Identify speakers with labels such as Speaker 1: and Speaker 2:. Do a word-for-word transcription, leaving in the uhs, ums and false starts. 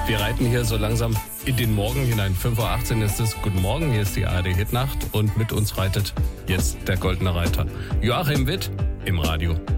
Speaker 1: Wir reiten hier so langsam in den Morgen hinein. fünf Uhr achtzehn ist es. Guten Morgen, hier ist die A R D Hitnacht und mit uns reitet jetzt der Goldene Reiter. Joachim Witt im Radio.